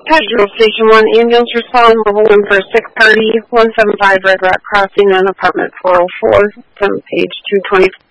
Federal Station 1 ambulance respond, level 1 for a sick party, 175 Red Rock Crossing on apartment 404 from page 220.